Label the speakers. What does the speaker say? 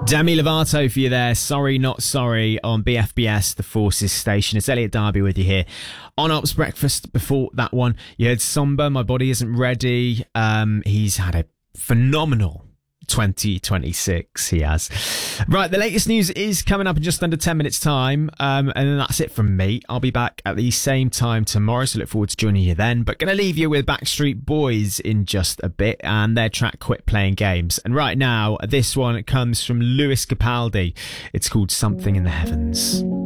Speaker 1: Demi Lovato for you there. Sorry Not Sorry on BFBS, the Forces station. It's Elliot Darby with you here on Ops Breakfast. Before that one, you heard Somber, My Body Isn't Ready. He's had a phenomenal 2026, he has. Right, the latest news is coming up in just under 10 minutes time, and then that's it from me. I'll be back at the same time tomorrow, so look forward to joining you then. But gonna leave you with Backstreet Boys in just a bit and their track Quit Playing Games. And right now, this one comes from Lewis Capaldi. It's called Something in the Heavens.